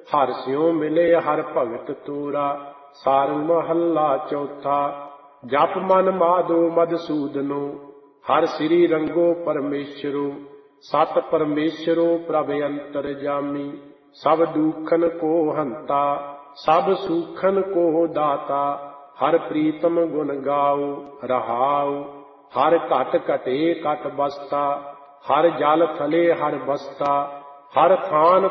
ਹਰਿ ਸਿਉ ਮਿਲੇ ਹਰਿ ਭਗਤ ਤੂਰਾ। ਸਾਰੰਗ ਮਹੱਲਾ ਚੌਥਾ। ਜਪ ਮਨ ਮਾਧੋ ਮਧੂਸੂਦਨੋ, ਹਰਿ ਸ੍ਰੀ ਰੰਗੋ ਪਰਮੇਸ਼ਰੋ। ਸਤ ਪਰਮੇਸ਼ਰੋ ਪ੍ਰਭ ਅੰਤਰਜਾਮੀ, ਸਭ ਦੂਖਨ ਕੋ ਹੰਤਾ, ਸਭ ਸੂਖਨ ਕੋ ਦਾਤਾ। ਹਰਿ ਪ੍ਰੀਤਮ ਗੁਣ ਗਾਓ ਰਹਾਉ, ਹਰਿ ਘਟ ਘਟੇ ਘਟ ਬਸਤਾ। ਹਰਿ ਜਲ ਥਲੇ ਹਰਿ ਬਸਤਾ, ਹਰਿ ਥਾਨ